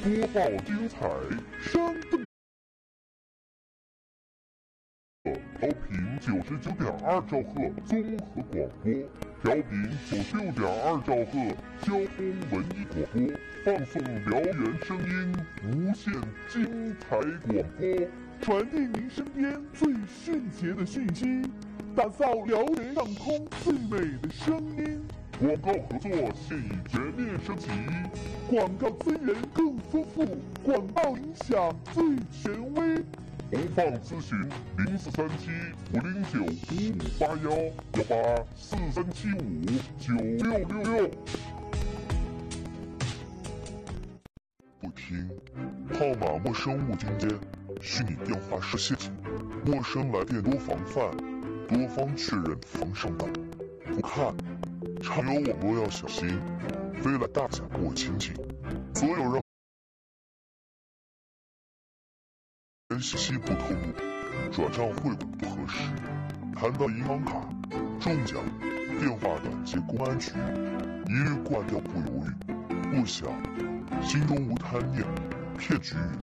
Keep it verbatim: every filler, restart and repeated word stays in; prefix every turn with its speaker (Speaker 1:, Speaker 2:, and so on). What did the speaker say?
Speaker 1: 播报精彩，生动。调频九十九点二兆赫综合广播，调频九十六点二兆赫交通文艺广播，放送辽源声音，无限精彩广播，
Speaker 2: 传递您身边最迅捷的讯息，打造辽源上空最美的声音。
Speaker 1: 广告合作现已全面升级，
Speaker 2: 广告资源更丰富，广告影响最权威。
Speaker 1: 投放咨询零四三七五零九五五八幺幺八四三七五九六六六。
Speaker 3: 不听，号码陌生勿听接，虚拟电话是陷阱，陌生来电多防范，多方确认防上当。不看，常有网络要小心，飞来大奖莫亲近。所有让人信息不透露，转账汇款不核实，谈到银行卡、中奖、电话短接公安局，一律挂掉不犹豫。不想，心中无贪念，骗局